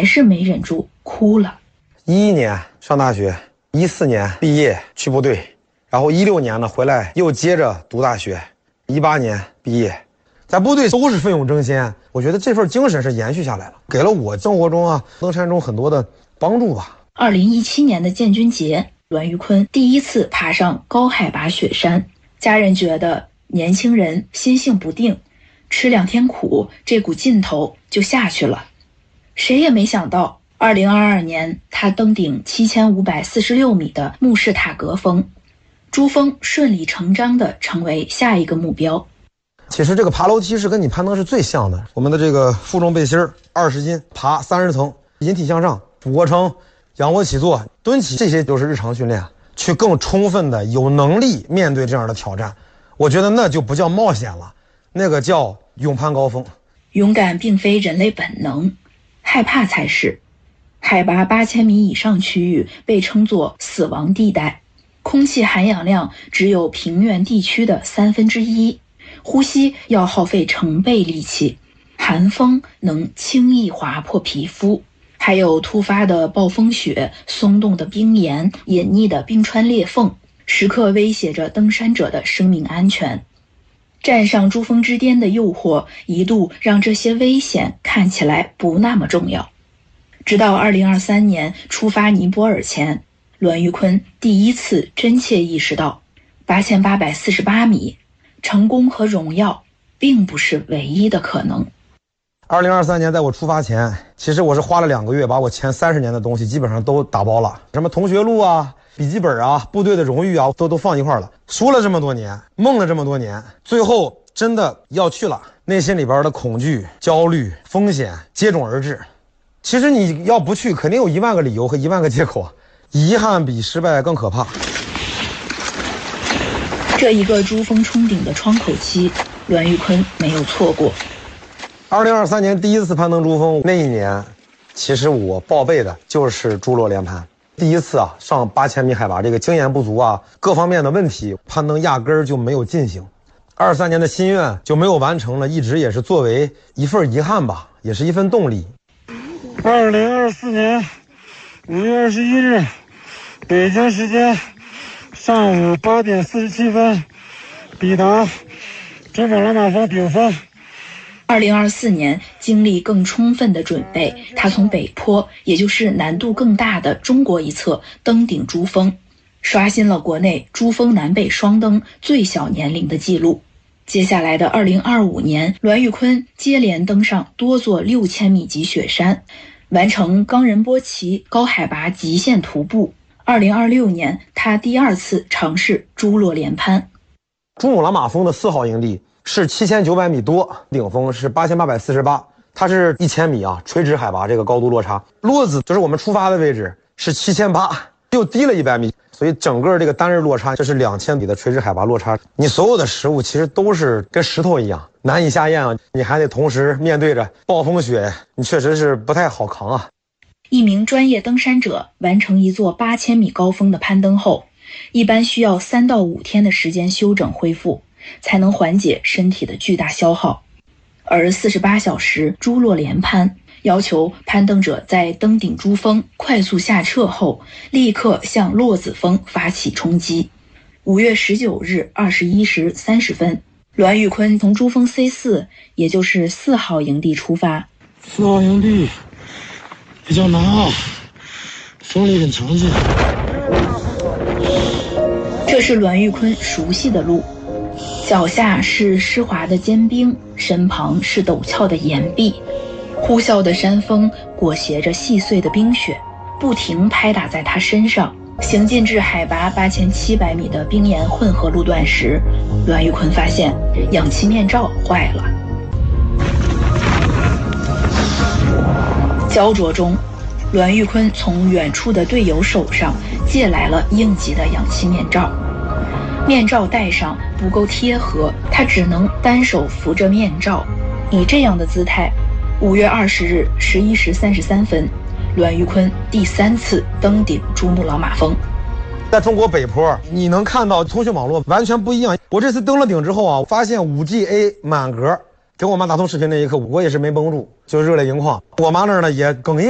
还是没忍住哭了。 11年上大学，14年毕业去部队，然后16年呢回来又接着读大学，18年毕业，在部队都是奋勇争先，我觉得这份精神是延续下来了，给了我生活中登山中很多的帮助吧。 2017年的建军节，栾玉坤第一次爬上高海拔雪山，家人觉得年轻人心性不定，吃2天苦，这股劲头就下去了。谁也没想到2022年他登顶7546米的慕士塔格峰，珠峰顺理成章地成为下一个目标。 其实这个爬楼梯是跟你攀登是最像的，我们的这个负重背心20斤，爬30层，引体向上，俯卧撑，仰卧起坐，蹲起，这些都是日常训练，去更充分的有能力面对这样的挑战。我觉得那就不叫冒险了，那个叫勇攀高峰。 勇敢并非人类本能，害怕才是。海拔8000米以上区域被称作死亡地带，空气含氧量只有平原地区的1/3，呼吸要耗费成倍力气，寒风能轻易划破皮肤，还有突发的暴风雪、松动的冰岩、隐匿的冰川裂缝，时刻威胁着登山者的生命安全。站上珠峰之巅的诱惑一度让这些危险看起来不那么重要。直到2023年出发尼泊尔前，栾玉坤第一次真切意识到8848米成功和荣耀并不是唯一的可能。 2023年在我出发前，其实我是花了2个月把我前30年的东西基本上都打包了，什么同学录笔记本部队的荣誉都放一块了。说了这么多年，梦了这么多年，最后真的要去了，内心里边的恐惧、焦虑、风险接踵而至。其实你要不去，肯定有1万个理由和1万个借口，遗憾比失败更可怕。 这一个珠峰冲顶的窗口期，栾玉坤没有错过。 2023年第一次攀登珠峰那一年，其实我报备的就是珠洛连攀。第一次上8000米海拔，这个经验不足各方面的问题，攀登压根儿就没有进行。23年的心愿就没有完成了，一直也是作为一份遗憾吧，也是一份动力。 2024年5月21日，北京时间上午8点47分，抵达珠穆朗玛峰顶峰。 2024年经历更充分的准备，他从北坡，也就是难度更大的中国一侧登顶珠峰，刷新了国内珠峰南北双登最小年龄的记录。接下来的2025年，栾玉坤接连登上多座6000米级雪山，完成冈仁波齐高海拔极限徒步。2026年，他第2次尝试珠洛连攀。 珠穆朗玛峰的4号营地是7900米多，顶峰是8848，它是1000米垂直海拔这个高度落差。落子就是我们出发的位置是7800，又低了100米，所以整个这个单日落差就是2000米的垂直海拔落差。你所有的食物其实都是跟石头一样难以下咽你还得同时面对着暴风雪，你确实是不太好扛一名专业登山者完成一座8000米高峰的攀登后，一般需要3到5天的时间休整恢复，才能缓解身体的巨大消耗。而48小时珠洛连攀要求攀登者在登顶珠峰快速下撤后，立刻向洛子峰发起冲击。5月19日21时30分，栾玉坤从珠峰 C4， 也就是4号营地出发。 4号营地比较难风力很强劲。 这是栾玉坤熟悉的路，脚下是湿滑的坚冰，身旁是陡峭的岩壁，呼啸的山风裹挟着细碎的冰雪，不停拍打在他身上。行进至海拔8700米的冰岩混合路段时，栾玉坤发现氧气面罩坏了。焦灼中，栾玉坤从远处的队友手上借来了应急的氧气面罩。面罩戴上不够贴合，他只能单手扶着面罩，以这样的姿态。5月20日11时33分，栾玉坤第3次登顶珠穆朗玛峰。 在中国北坡，你能看到通讯网络完全不一样。我这次登了顶之后发现 5G A 满格，给我妈打通视频那一刻，我也是没绷住，就热泪盈眶。我妈那儿呢也哽咽。